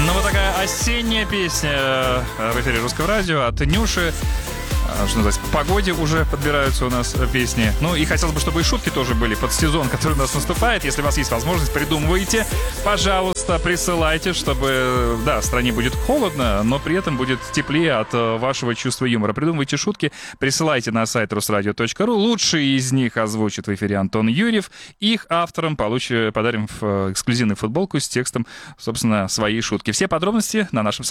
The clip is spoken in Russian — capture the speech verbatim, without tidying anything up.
Ну, вот такая осенняя песня в эфире Русского радио от Нюши. Что называется, по погоде уже подбираются у нас песни. Ну и хотелось бы, чтобы и шутки тоже были под сезон, который у нас наступает. Если у вас есть возможность, придумывайте. Пожалуйста, присылайте, чтобы, да, в стране будет холодно, но при этом будет теплее от вашего чувства юмора. Придумывайте шутки, присылайте на сайт русрадио точка ру. Лучшие из них озвучит в эфире Антон Юрьев. Их авторам получим, подарим эксклюзивную футболку с текстом, собственно, своей шутки. Все подробности на нашем сайте.